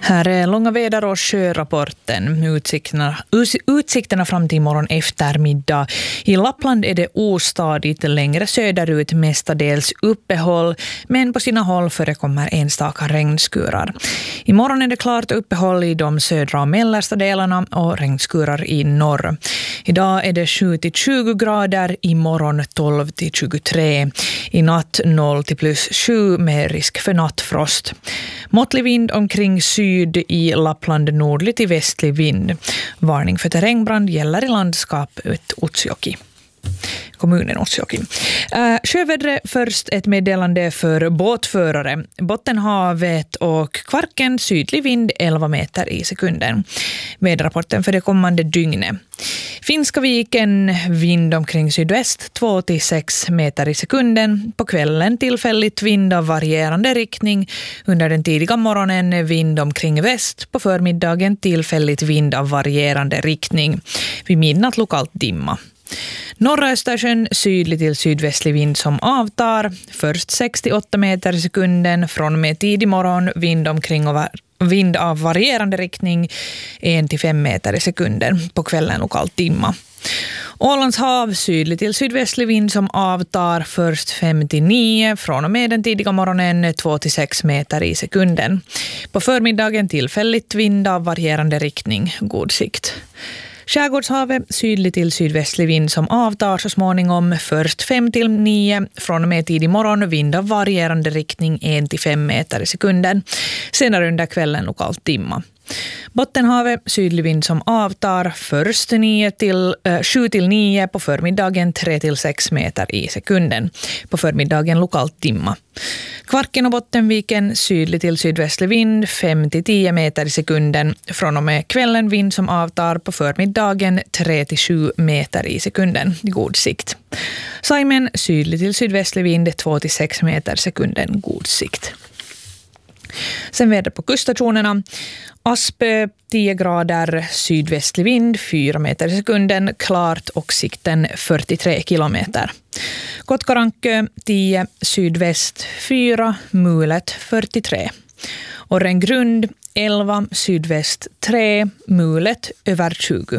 Här är långa väder- och sjörapporten. Utsikterna fram till imorgon eftermiddag. I Lappland är det ostadigt, längre söderut mestadels uppehåll, men på sina håll förekommer enstaka regnskurar. Imorgon är det klart uppehåll i de södra och mellersta delarna och regnskurar i norr. Idag är det 7-20 grader, imorgon 12-23. I natt 0-+7 med risk för nattfrost. Måttlig vind omkring syd, i Lappland nordlig till västlig vind. Varning för terrängbrand gäller i landskapet Utsjoki. Kommunen Utsjoki. Sjövädret först, ett meddelande för båtförare. Bottenhavet och Kvarken, sydlig vind 11 meter i sekunden. Väderrapporten för det kommande dygnet. Finska viken, vind omkring sydväst 2-6 meter i sekunden. På kvällen tillfälligt vind av varierande riktning. Under den tidiga morgonen vind omkring väst. På förmiddagen tillfälligt vind av varierande riktning. Vid midnatt lokalt dimma. Norra Östersjön, sydlig till sydvästlig vind som avtar. Först 6-8 meter i sekunden. Från och med tidig morgon vind omkring och vind av varierande riktning 1-5 meter i sekunden. På kvällen lokalt dimma. Ålands hav, sydlig till sydvästlig vind som avtar. Först 5-9, från och med den tidiga morgonen 2-6 meter i sekunden. På förmiddagen tillfälligt vind av varierande riktning, god sikt. Skärgårdshavet, sydlig till sydvästlig vind som avtar så småningom. Först 5-9, från och med tidig morgon vind av varierande riktning 1-5 meter i sekunden. Senare under kvällen lokalt dimma. Bottenhavet, sydlig vind som avtar. Först 7-9, på förmiddagen 3-6 meter i sekunden. På förmiddagen lokalt dimma. Kvarken och Bottenviken, sydlig till sydvästlig vind 5-10 meter i sekunden. Från och med kvällen vind som avtar, på förmiddagen 3-7 meter i sekunden. God sikt. Saimen, sydlig till sydvästlig vind 2-6 meter i sekunden. God sikt. Sen väder på kuststationerna. Aspö 10 grader, sydvästlig vind 4 meter i sekunden, klart och sikten 43 kilometer. Kotkarankö 10, sydväst 4, mulet 43. Orrengrund 11, sydväst 3, mulet över 20.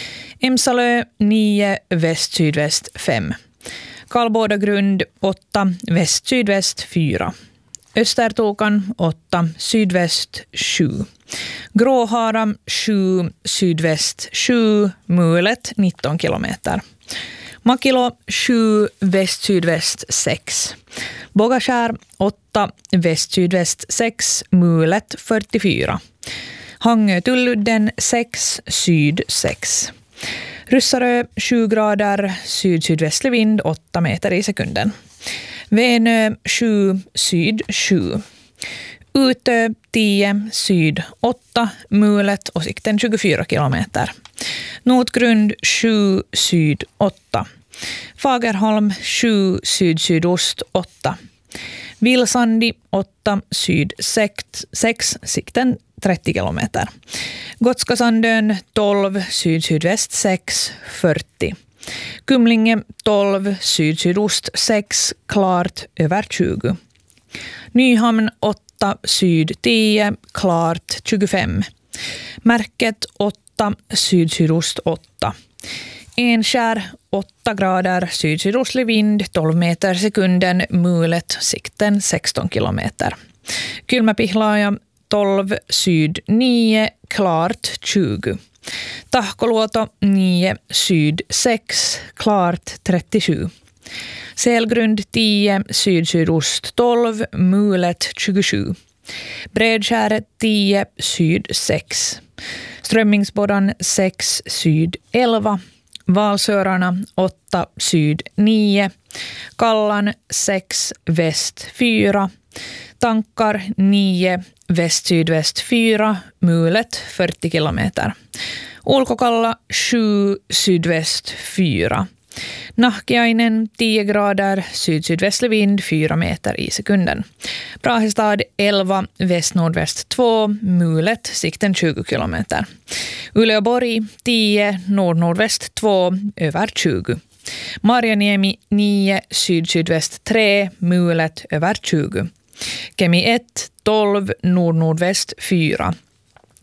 Emsalö 9, väst-sydväst 5. Karlbådagrund 8, väst-sydväst 4. Östertokan 8, sydväst 7. Gråhara 7, sydväst 7, mulet 19 kilometer. Makilo 7, väst-sydväst 6. Bågaskär 8, väst-sydväst 6, mulet 44. Hangö-Tulludden 6, syd 6. Ryssarö 7 grader, syd-sydvästlig vind 8 meter i sekunden. Vänö 7, syd 7. Utö 10, syd 8, mulet och sikten 24 kilometer. Notgrund 7, syd 8. Fagerholm 7, syd-sydost 8. Vilsandi 8, syd 6, sikten 30 kilometer. Gotskasandön 12, syd-sydväst 6, 40. Kumlinge 12, syd-sydost 6, klart över 20. Nyhamn 8, syd 10, klart 25. Märket 8, syd-sydost 8. Enskär 8 grader, syd-sydostlig vind 12 meter sekunden, mulet sikten 16 kilometer. Kylmäpihlaja 12, syd 9, klart 20. Tahkoluoto 9, syd 6, klart 37. Sälgrund 10, syd-sydost 12, mulet 27. Bredskäret 10, syd 6. Strömmingsboddan 6, syd 11. Valsörarna 8, syd 9. Kallan 6, väst 4. Tankar 9, väst-sydväst 4, mulet 40 kilometer. Ulkokalla 7, sydväst 4. Nahkiainen 10 grader, syd-sydvästlig vind 4 meter i sekunden. Brahestad 11, väst-nordväst 2, mulet sikten 20 kilometer. Uleåborg 10, nord-nordväst 2, över 20. Marjaniemi 9, syd-sydväst 3, mulet över 20. Kemi 1, 12, nord-nordväst 4.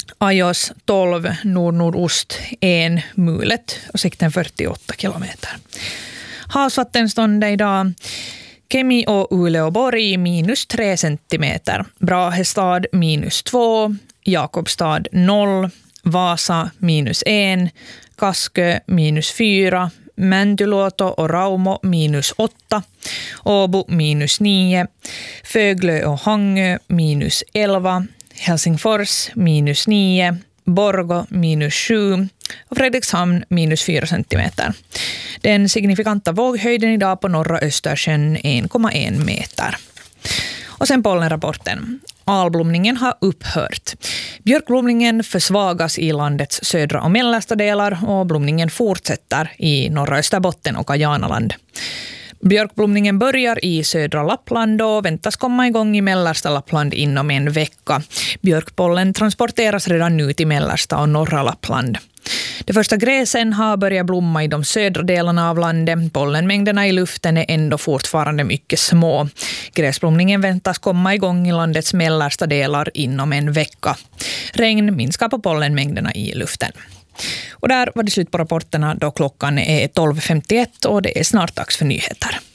Ajos 12, nord-nordost 1, mulet och sikten 48 kilometer. Havsvattenståndet idag: Kemi och Uleåborg -3 centimeter, Brahestad -2, Jakobstad 0, Vasa -1, Kaskö -4, Mäntyluoto och Raumo -8, Åbo -9, Föglö och Hangö -11, Helsingfors -9, Borgå -7 och Fredrikshamn -4 centimeter. Den signifikanta våghöjden idag på norra Östersjön 1,1 meter. Och sen pollenrapporten. Alblomningen har upphört. Björkblomningen försvagas i landets södra och mellersta delar och blomningen fortsätter i norra Österbotten och Kajanaland. Björkblomningen börjar i södra Lappland och väntas komma igång i mellersta Lappland inom en vecka. Björkpollen transporteras redan nu till mellersta och norra Lappland. De första gräsen har börjat blomma i de södra delarna av landet. Pollenmängderna i luften är ändå fortfarande mycket små. Gräsblomningen väntas komma igång i landets mellersta delar inom en vecka. Regn minskar på pollenmängderna i luften. Och där var det slut på rapporterna då klockan är 12.51 och det är snart dags för nyheter.